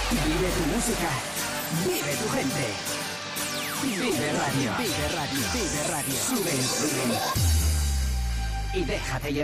Vive tu música. Vive tu gente. Vive Radio. Vive Radio. Vive Radio. Sube el volumen. Y déjate llevar.